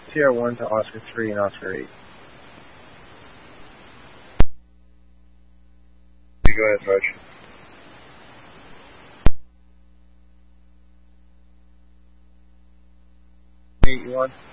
Sierra 1 to Oscar 3 and Oscar 8. Go ahead, Raj. 8, you want?